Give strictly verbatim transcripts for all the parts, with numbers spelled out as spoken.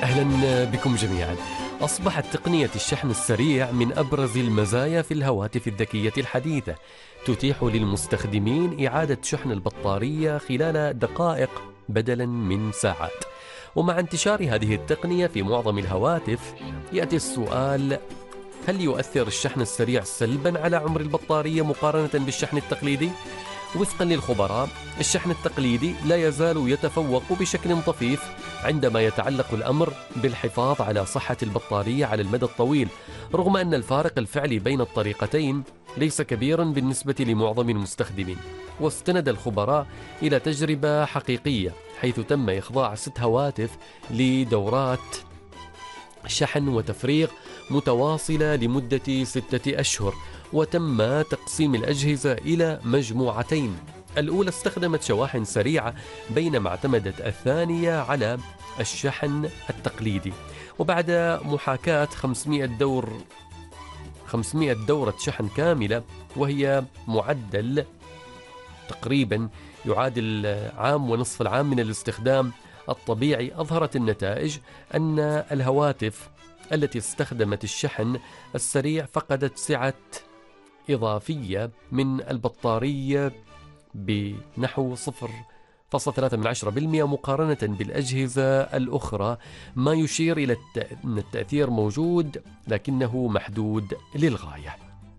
أهلا بكم جميعا. أصبحت تقنية الشحن السريع من أبرز المزايا في الهواتف الذكية الحديثة، تتيح للمستخدمين إعادة شحن البطارية خلال دقائق بدلا من ساعات. ومع انتشار هذه التقنية في معظم الهواتف، يأتي السؤال: هل يؤثر الشحن السريع سلبا على عمر البطارية مقارنة بالشحن التقليدي؟ وفقا للخبراء، الشحن التقليدي لا يزال يتفوق بشكل طفيف عندما يتعلق الأمر بالحفاظ على صحة البطارية على المدى الطويل، رغم أن الفارق الفعلي بين الطريقتين ليس كبيرا بالنسبة لمعظم المستخدمين. واستند الخبراء إلى تجربة حقيقية، حيث تم إخضاع ست هواتف لدورات شحن وتفريغ متواصلة لمدة ستة أشهر، وتم تقسيم الأجهزة إلى مجموعتين. الأولى استخدمت شواحن سريعة، بينما اعتمدت الثانية على الشحن التقليدي. وبعد محاكاة خمسمئة دور خمسمئة دورة شحن كاملة، وهي معدل تقريبا يعادل عام ونصف العام من الاستخدام الطبيعي، أظهرت النتائج أن الهواتف التي استخدمت الشحن السريع فقدت سعة إضافية من البطارية بنحو صفر فاصلة ثلاثة من عشرة بالمئة مقارنة بالأجهزة الأخرى، ما يشير إلى أن التأثير موجود لكنه محدود للغاية.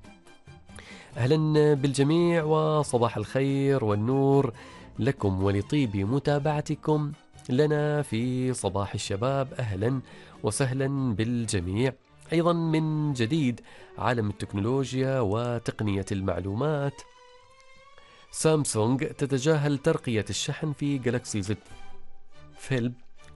أهلا بالجميع وصباح الخير والنور لكم ولطيب متابعتكم لنا في صباح الشباب. أهلا وسهلا بالجميع. أيضا من جديد عالم التكنولوجيا وتقنية المعلومات، سامسونج تتجاهل ترقية الشحن في جالاكسي زد فليب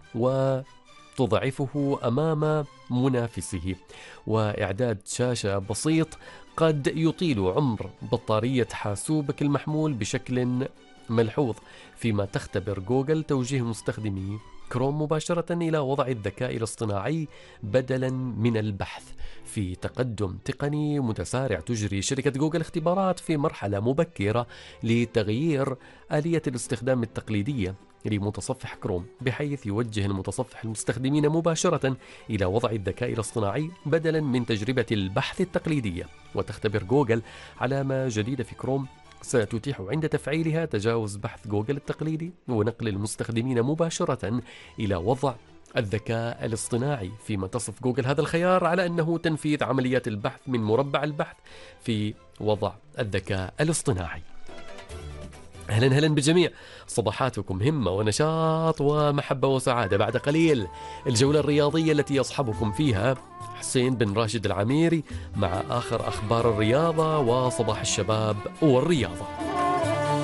وتضعفه أمام منافسه، وإعداد شاشة بسيط قد يطيل عمر بطارية حاسوبك المحمول بشكل ملحوظ، فيما تختبر جوجل توجيه مستخدمي كروم مباشرة إلى وضع الذكاء الاصطناعي بدلا من البحث. في تقدم تقني متسارع، تجري شركة جوجل اختبارات في مرحلة مبكرة لتغيير آلية الاستخدام التقليدية لمتصفح كروم، بحيث يوجه المتصفح المستخدمين مباشرة إلى وضع الذكاء الاصطناعي بدلا من تجربة البحث التقليدية. وتختبر جوجل علامة جديدة في كروم ستتيح عند تفعيلها تجاوز بحث جوجل التقليدي ونقل المستخدمين مباشرة إلى وضع الذكاء الاصطناعي، فيما تصف جوجل هذا الخيار على أنه تنفيذ عمليات البحث من مربع البحث في وضع الذكاء الاصطناعي. أهلا أهلا بالجميع، صباحاتكم همة ونشاط ومحبة وسعادة. بعد قليل الجولة الرياضية التي يصحبكم فيها حسين بن راشد العميري مع آخر أخبار الرياضة وصباح الشباب والرياضة.